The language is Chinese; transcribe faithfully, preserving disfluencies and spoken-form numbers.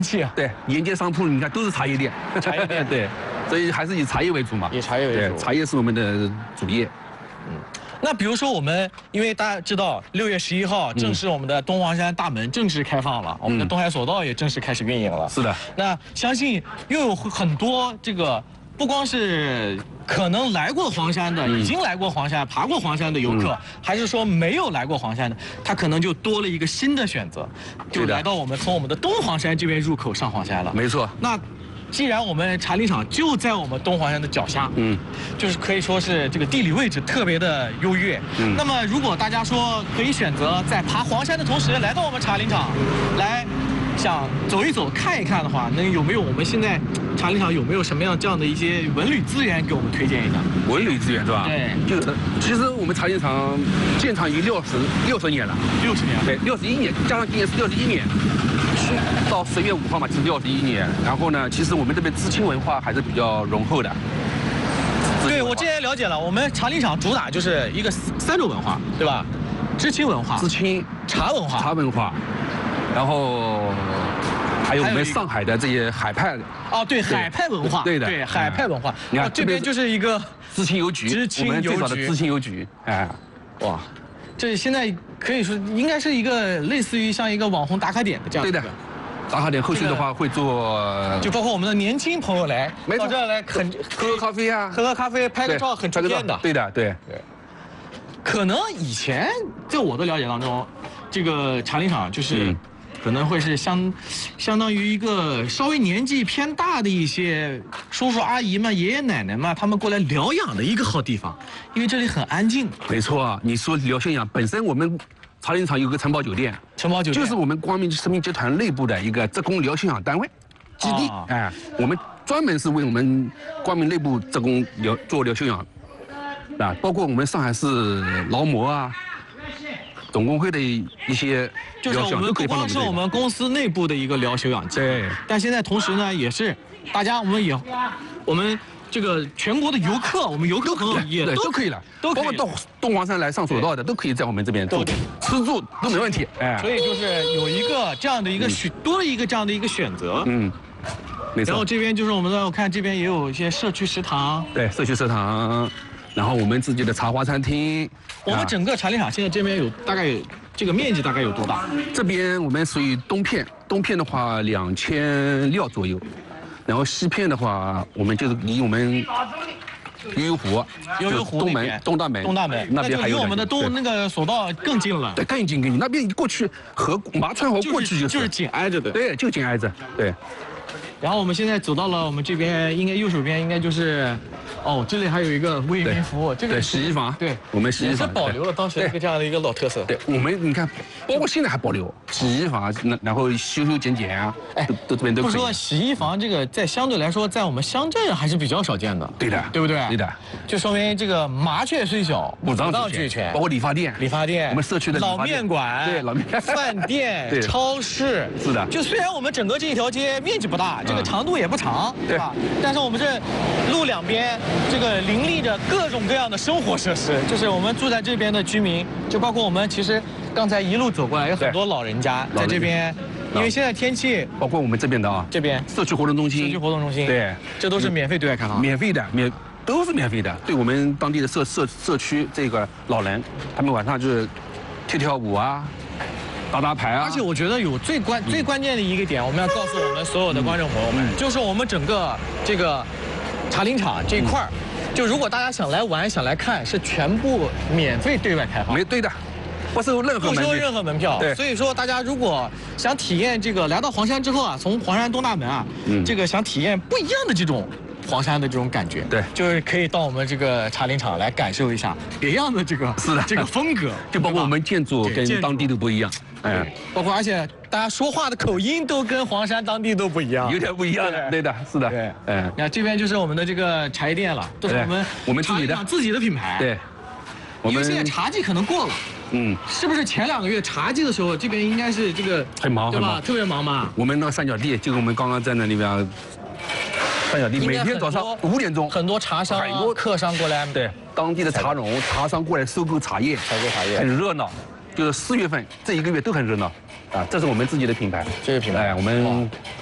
气啊。 对，沿街商铺你看都是茶叶店， 茶叶店对，所以还是以茶叶为主嘛。 以茶叶为主， 对，茶叶是我们的主业。 嗯。 那比如说我们，因为大家知道，六月十一号正式我们的东黄山大门正式开放了，嗯、我们的东海索道也正式开始运营了。 是的。 那相信又有很多这个，不光是可能来过黄山的，嗯、已经来过黄山、爬过黄山的游客，嗯、还是说没有来过黄山的，他可能就多了一个新的选择，就来到我们从我们的东黄山这边入口上黄山了。 没错。 那。 既然我们茶林场就在我们东黄山的脚下，嗯，就是可以说是这个地理位置特别的优越。嗯，那么如果大家说可以选择在爬黄山的同时来到我们茶林场，来想走一走看一看的话，那有没有我们现在茶林场有没有什么样这样的一些文旅资源给我们推荐一下？ 文旅资源是吧？ 对， 就是其实我们茶林场建厂已经六十六十年了， 六十年， 对，六十一年，加上今年是六十一年。 到十月五号嘛，是六十一年。然后呢，其实我们这边知青文化还是比较浓厚的。 对，我之前了解了，我们茶林场主打就是一个三种文化，对吧？知青文化、 知青、 茶文化、 茶文化，然后还有我们上海的这些海派。 哦，对，海派文化， 对的， 对海派文化。 你看这边就是一个知青邮局， 知青邮局， 我们最早的知青邮局，哎， 哇。 这现在可以说应该是一个类似于像一个网红打卡点的这样。 对的，打卡点后续的话会做， 就包括我们的年轻朋友来到这儿来很喝喝咖啡啊， 喝喝咖啡拍个照很出片的。 对的，对对。 可能以前在我的了解当中，这个茶林场就是。 可能会是相，相当于一个稍微年纪偏大的一些叔叔阿姨们、爷爷奶奶们，他们过来疗养的一个好地方，因为这里很安静。 没错，你说疗休养，本身我们茶林场有个城堡酒店， 城堡酒店就是我们光明生命集团内部的一个职工疗休养单位基地。啊、哎，我们专门是为我们光明内部职工疗做疗休养，啊，包括我们上海市劳模啊。 总工会的一些就是我们不光是我们公司内部的一个疗休养机， 对， 但现在同时呢，也是大家我们也，我们这个全国的游客，我们游客朋友也都可以了，都包括到东黄山来上索道的，都可以在我们这边住，吃住都没问题。哎， 所以就是有一个这样的一个选，多了一个这样的一个选择。 嗯，没错。 然后这边就是我们的，我看这边也有一些社区食堂， 对，社区食堂。 然后我们自己的茶花餐厅， 我们整个茶林场现在这边有大概有这个面积大概有多大？ 这边我们属于东片，东片的话两千六左右，然后西片的话，我们就是离我们悠悠湖、 悠悠湖东门、东大门、 东大门那边还有离我们的东那个索道更近了。 对，更近更近，那边过去河麻川河过去就是就是紧挨着的， 对，就紧挨着，对。 然后我们现在走到了我们这边，应该右手边应该就是，哦，这里还有一个为民服务，这个洗衣房， 对， 我们洗衣房是保留了当时一个这样的一个老特色。 对，我们你看，包括现在还保留洗衣房，那然后修修剪剪啊，哎，都这边都可以。 不说洗衣房这个，在相对来说，在我们乡镇还是比较少见的。 对的， 对不对？ 对的， 就说明这个麻雀虽小，五脏俱全， 包括理发店、 理发店， 我们社区的老面馆， 对，老面饭店、超市， 是的。 就虽然我们整个这一条街面积不大，这个长度也不长。 对吧？但是我们这路两边这个林立着各种各样的生活设施，就是我们住在这边的居民，就包括我们其实刚才一路走过来有很多老人家在这边，因为现在天气， 包括我们这边的啊， 这边社区活动中心， 社区活动中心， 对， 这都是免费对外开放， 免费的，免都是免费的，对我们当地的社社社区这个老人，他们晚上就是跳跳舞啊。 打打牌啊！ 而且我觉得有最关最关键的一个点，我们要告诉我们所有的观众朋友们，就是我们整个这个茶林场这一块儿，就如果大家想来玩、想来看，是全部免费对外开放。 没对的，不收任何不收任何门票。 对， 所以说大家如果想体验这个来到黄山之后啊，从黄山东大门啊，嗯，这个想体验不一样的这种。 黄山的这种感觉， 对， 就是可以到我们这个茶林场来感受一下别样的这个是的这个风格， 就包括我们建筑跟当地都不一样，哎， 包括而且大家说话的口音都跟黄山当地都不一样， 有点不一样的，对的，是的， 对，哎，那这边就是我们的这个茶叶店了，都是我们我们自己的自己的品牌， 对， 因为现在茶季可能过了。 嗯，是不是前两个月茶季的时候，这边应该是这个很忙， 对吧？特别忙吧？ 我们那个三角地，就是我们刚刚在那里边。 三角地每天早上五点钟， 很多茶商、很多客商过来， 对当地的茶农、茶商过来收购茶叶， 采购茶叶， 很热闹。就是四月份这一个月都很热闹，啊，这是我们自己的品牌， 这是品牌， 哎，我们